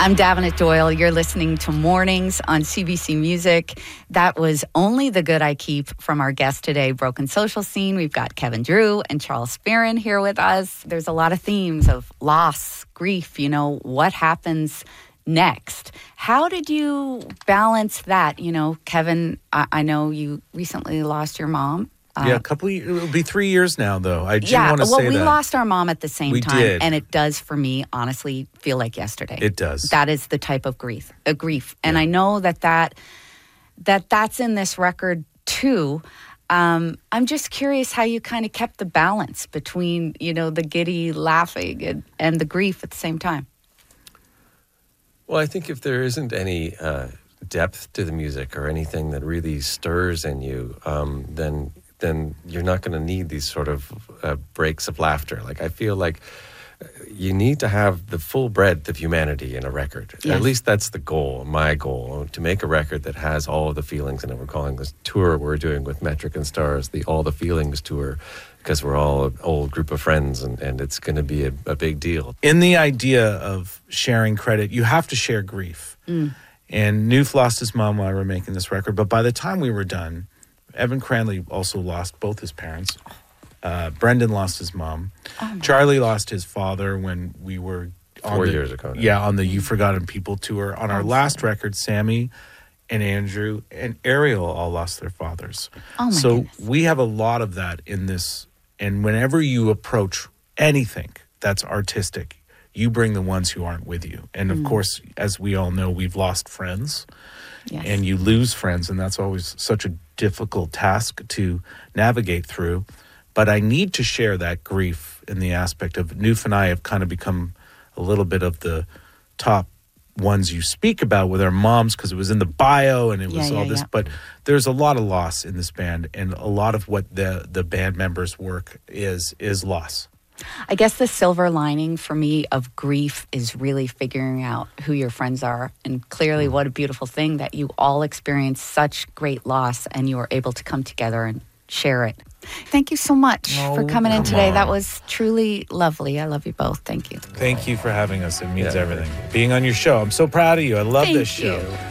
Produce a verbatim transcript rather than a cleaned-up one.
I'm Davenant Doyle. You're listening to Mornings on C B C Music. That was Only the Good I Keep from our guest today, Broken Social Scene. We've got Kevin Drew and Charles Spearin here with us. There's a lot of themes of loss, grief, you know, what happens next. How did you balance that? You know, Kevin, I, I know you recently lost your mom. Uh, yeah, a couple of, it'll be three years now, though. I do yeah, want to well, say we that. lost our mom at the same We time, did. and it does, for me, honestly, feel like yesterday. It does. That is the type of grief, a grief, and Yeah. I know that that that that's in this record too. Um, I'm just curious how you kind of kept the balance between, you know, the giddy laughing and, and the grief at the same time. Well, I think if there isn't any uh, depth to the music or anything that really stirs in you, um, then then you're not going to need these sort of uh, breaks of laughter. Like, I feel like you need to have the full breadth of humanity in a record. Yes. At least that's the goal, my goal, to make a record that has all of the feelings in it. We're calling this tour we're doing with Metric and Stars the All the Feelings Tour, because we're all an old group of friends, and, and it's going to be a, a big deal. In the idea of sharing credit, you have to share grief. Mm. And Newf lost his mom while we were making this record, but by the time we were done, Evan Cranley also lost both his parents. Uh, Brendan lost his mom. Oh, Charlie lost his father when we were on Four the, years ago now. Yeah, on the You Forgotten People tour. On our I'm last sorry. record, Sammy and Andrew and Ariel all lost their fathers. Oh, my so goodness. we have a lot of that in this. And whenever you approach anything that's artistic, you bring the ones who aren't with you. And of Mm. course, as we all know, we've lost friends. Yes. And you lose friends, and that's always such a difficult task to navigate through. But I need to share that grief in the aspect of Newf and I have kind of become a little bit of the top ones you speak about with our moms, because it was in the bio and it was Yeah, all yeah, this. yeah. But there's a lot of loss in this band, and a lot of what the the band members' work is is loss. I guess the silver lining for me of grief is really figuring out who your friends are. And clearly, what a beautiful thing that you all experienced such great loss and you were able to come together and share it. Thank you so much Oh, for coming in come today. on. That was truly lovely. I love you both. Thank you. Thank you for having us. It means Yeah. everything. Being on your show. I'm so proud of you. I love Thank this show. you.